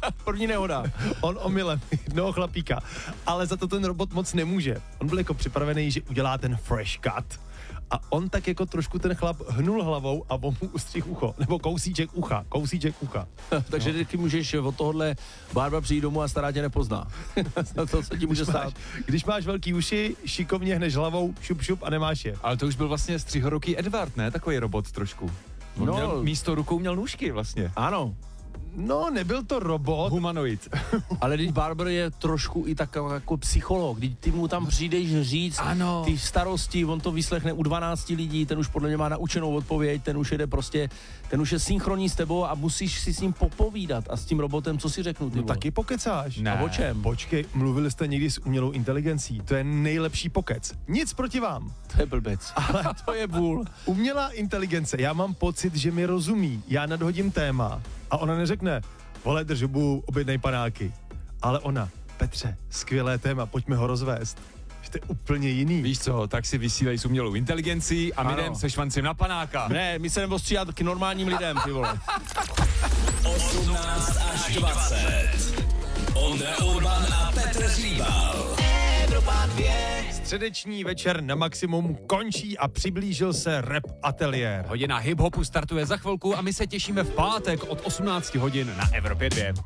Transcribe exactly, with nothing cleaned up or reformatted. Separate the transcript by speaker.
Speaker 1: První nehoda.
Speaker 2: On omylem jednoho chlapíka, ale za to ten robot moc nemůže. On byl jako připravený, že udělá ten fresh cut. A on tak jako trošku ten chlap hnul hlavou a on mu ustřih ucho. Nebo kousíček ucha, kousíček ucha.
Speaker 1: Takže no. Ty můžeš od tohohle Barbara přijít domů a stará tě nepozná. To se ti může
Speaker 2: když
Speaker 1: stát.
Speaker 2: Máš, když máš velký uši, šikovně hneš hlavou, šup šup a nemáš je.
Speaker 3: Ale to už byl vlastně střihoruký Edward, ne? Takový robot trošku. On
Speaker 2: No.
Speaker 3: měl, místo rukou měl nůžky vlastně.
Speaker 1: Ano.
Speaker 2: No, nebyl to robot.
Speaker 3: Humanoid.
Speaker 1: Ale když Barber je trošku i tak jako psycholog, když ty mu tam přijdeš říct
Speaker 3: Ano.
Speaker 1: ty starosti, on to vyslechne u dvanácti lidí, ten už podle mě má naučenou odpověď, ten už jede prostě, ten už je synchronní s tebou a musíš si s ním popovídat a s tím robotem, co si řeknu ty
Speaker 2: No
Speaker 1: vole?
Speaker 2: taky pokecáš.
Speaker 3: Ne.
Speaker 1: A o čem?
Speaker 2: Počkej, mluvili jste někdy s umělou inteligencí. To je nejlepší pokec. Nic proti vám.
Speaker 1: To je blbec. Ale to je bůl.
Speaker 2: Umělá inteligence, já mám pocit, že mi rozumí. Já nadhodím téma a ona neřekne, vole, drž hubu, objednej panáky. Ale ona, Petře, skvělé téma, pojďme ho rozvést. Že to je úplně jiný.
Speaker 3: Víš co, tak si vysílej s umělou inteligencí a my
Speaker 1: Ano.
Speaker 3: jdem se švancem na panáka.
Speaker 1: Ne, my se nebo stříhat k normálním lidem, ty vole.
Speaker 4: osmnáct až dvacet. Ondra Urban a Petr Hříbal. Evropa dvě.
Speaker 2: Středeční večer na maximum končí a přiblížil se Rap Ateliér.
Speaker 3: Hodina hip-hopu startuje za chvilku a my se těšíme v pátek od osmnácti hodin na Evropě dvě.